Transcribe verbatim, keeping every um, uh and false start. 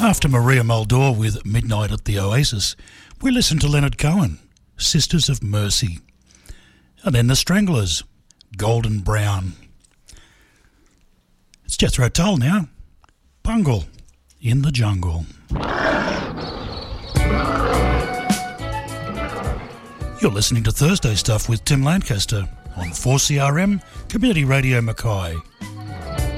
After Maria Muldaur with Midnight at the Oasis, we listened to Leonard Cohen, Sisters of Mercy. And then the Stranglers, Golden Brown. It's Jethro Tull now, Bungle in the Jungle. You're listening to Thursday Stuff with Tim Lancaster on four C R M Community Radio Mackay.